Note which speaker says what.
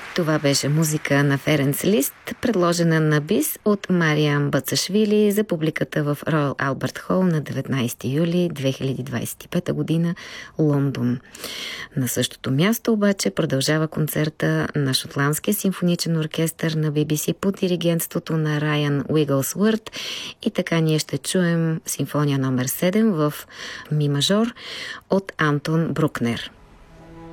Speaker 1: Това беше музика на Ференц Лист, предложена на бис от Мариан Бацашвили за публиката в Роял Албърт Хол на 19 юли 2025 година, Лондон. На същото място обаче продължава концерта на Шотландския симфоничен оркестър на BBC под диригентството на Райан Уигълсворт и така ние ще чуем симфония номер 7 в ми мажор от Антон Брукнер.